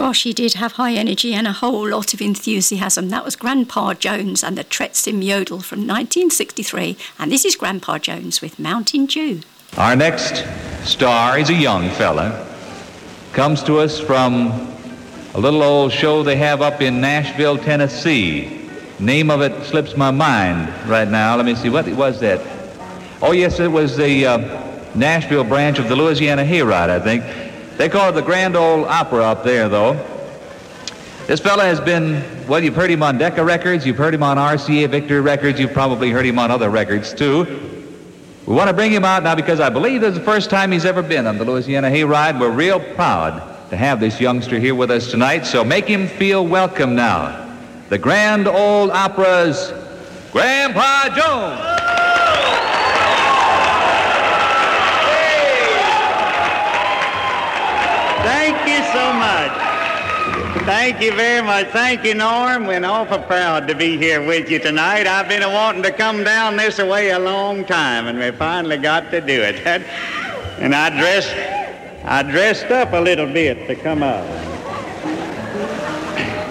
Gosh, he did have high energy and a whole lot of enthusiasm. That was Grandpa Jones and the Tretzim Yodel from 1963. And this is Grandpa Jones with Mountain Dew. Our next star is a young fella. Comes to us from a little old show they have up in Nashville, Tennessee. Name of it slips my mind right now. Let me see, what was that? Oh, yes, it was the Nashville branch of the Louisiana Hayride, I think. They call it the Grand Ole Opera up there, though. This fella has been, well, you've heard him on Decca Records, you've heard him on RCA Victory Records, you've probably heard him on other records, too. We want to bring him out now because I believe this is the first time he's ever been on the Louisiana Hayride. We're real proud to have this youngster here with us tonight, so make him feel welcome now. The Grand Ole Opera's Grandpa Jones. Thank you so much. Thank you very much. Thank you, Norm. We're awful proud to be here with you tonight. I've been wanting to come down this way a long time, and we finally got to do it. And I dressed up a little bit to come out.